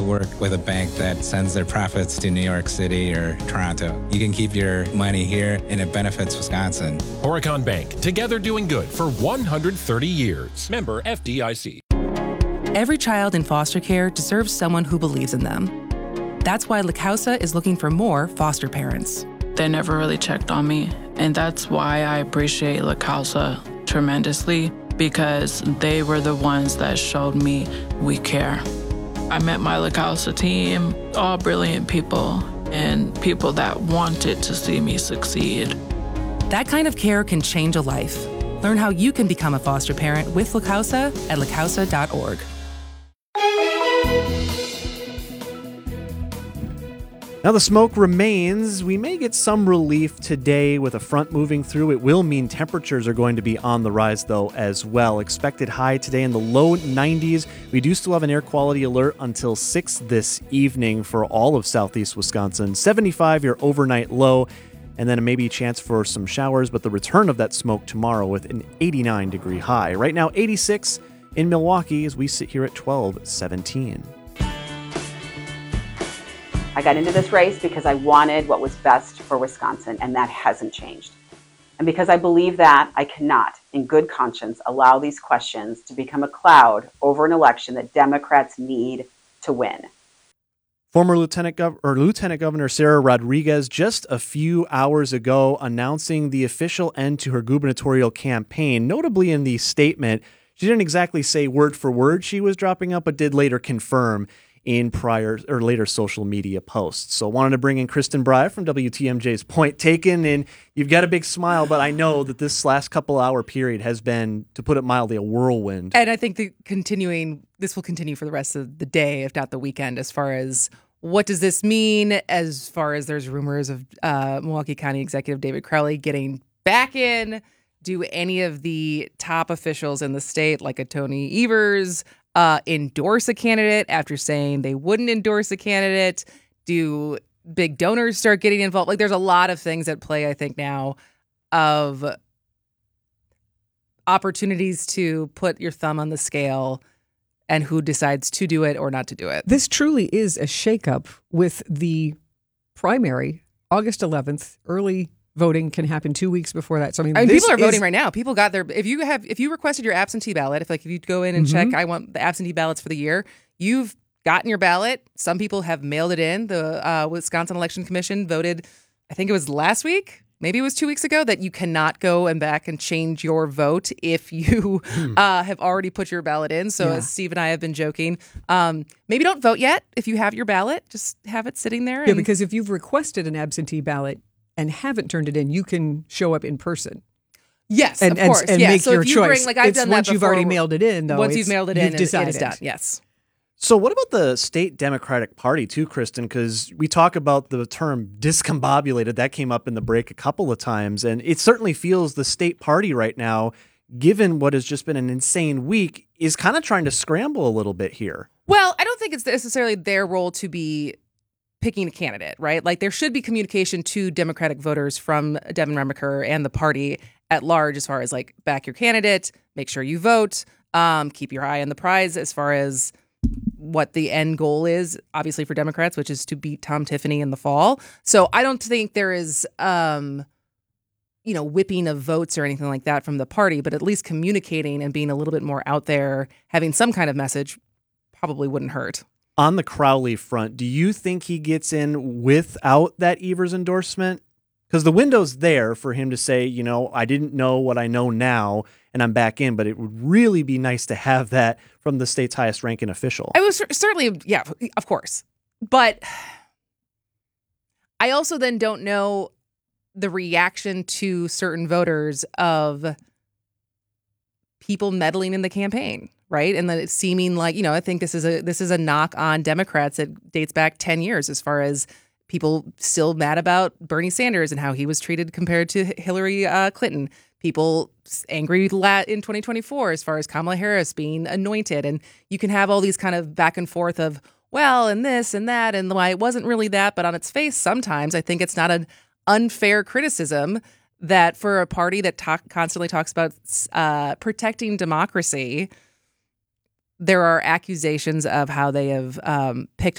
work with a bank that sends their profits to New York City or Toronto. You can keep your money here, and it benefits Wisconsin. Horicon Bank, together doing good for 130 years. Member FDIC. Every child in foster care deserves someone who believes in them. That's why La Causa is looking for more foster parents. They never really checked on me, and that's why I appreciate La Causa tremendously, because they were the ones that showed me we care. I met my La Causa team, all brilliant people, and people that wanted to see me succeed. That kind of care can change a life. Learn how you can become a foster parent with La Causa at lacausa.org. Now the smoke remains. We may get some relief today with a front moving through. It will mean temperatures are going to be on the rise, though, as well. Expected high today in the low 90s. We do still have an air quality alert until 6 this evening for all of southeast Wisconsin. 75 your overnight low, and then maybe a chance for some showers, but the return of that smoke tomorrow with an 89-degree high. Right now, 86 in Milwaukee as we sit here at 12:17. I got into this race because I wanted what was best for Wisconsin, and that hasn't changed. And because I believe that, I cannot, in good conscience, allow these questions to become a cloud over an election that Democrats need to win. Former Lieutenant Governor Sarah Rodriguez just a few hours ago announcing the official end to her gubernatorial campaign. Notably in the statement, she didn't exactly say word for word she was dropping out, but did later confirm in prior or later social media posts. So I wanted to bring in Kristen Bry from WTMJ's Point Taken, and you've got a big smile, but I know that this last couple hour period has been, to put it mildly, a whirlwind. And I think this will continue for the rest of the day, if not the weekend, as far as what does this mean, as far as there's rumors of Milwaukee County Executive David Crowley getting back in. Do any of the top officials in the state, like a Tony Evers, endorse a candidate after saying they wouldn't endorse a candidate? Do big donors start getting involved? Like, there's a lot of things at play, I think, now of opportunities to put your thumb on the scale and who decides to do it or not to do it. This truly is a shakeup with the primary, August 11th, early voting can happen 2 weeks before that. So I mean people are voting right now. People got their, if you requested your absentee ballot, if you go in and check, I want the absentee ballots for the year, you've gotten your ballot. Some people have mailed it in. The Wisconsin Election Commission voted, I think it was last week, maybe it was 2 weeks ago, that you cannot go and back and change your vote if you have already put your ballot in. So as Steve and I have been joking, maybe don't vote yet if you have your ballot. Just have it sitting there. Yeah, because if you've requested an absentee ballot and haven't turned it in, you can show up in person. Yes, and, of course. And yeah. make so your if you choice. Bring, like I've done that once before. You've already mailed it in, though. Once you've mailed it in, it is done. Yes. So what about the state Democratic Party too, Kristen? Because we talk about the term discombobulated. That came up in the break a couple of times. And it certainly feels the state party right now, given what has just been an insane week, is kind of trying to scramble a little bit here. Well, I don't think it's necessarily their role to be picking a candidate, right? Like, there should be communication to Democratic voters from Devin Remacher and the party at large as far as, like, back your candidate, make sure you vote, keep your eye on the prize as far as what the end goal is, obviously for Democrats, which is to beat Tom Tiffany in the fall. So I don't think there is, whipping of votes or anything like that from the party, but at least communicating and being a little bit more out there, having some kind of message probably wouldn't hurt. On the Crowley front, do you think he gets in without that Evers endorsement? Because the window's there for him to say, I didn't know what I know now, and I'm back in, but it would really be nice to have that from the state's highest ranking official. I was certainly, yeah, of course. But I also then don't know the reaction to certain voters of people meddling in the campaign, right? And that it's seeming like, I think this is a knock on Democrats that dates back 10 years as far as people still mad about Bernie Sanders and how he was treated compared to Hillary Clinton. People angry in 2024 as far as Kamala Harris being anointed. And you can have all these kind of back and forth of, well, and this and that, and why it wasn't really that. But on its face, sometimes I think it's not an unfair criticism that for a party that constantly talks about protecting democracy, there are accusations of how they have picked